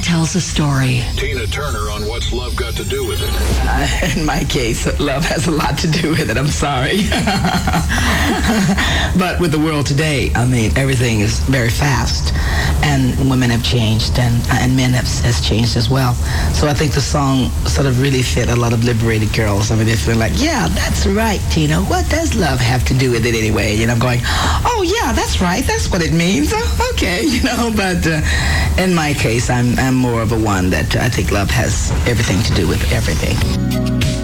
tells a story. Tina Turner on What's Love Got to Do with It. In my case, love has a lot to do with it. I'm sorry. But with the world today, I mean, everything is very fast. And women have changed, and men has changed as well. So I think the song sort of really fit a lot of liberated girls. I mean, they feel like, yeah, that's right, Tina. What does love have to do with it anyway? You know, I'm going, oh, yeah, that's right. That's what it means. Okay, you know, but in my case, I'm more of a one that I think love has everything to do with everything.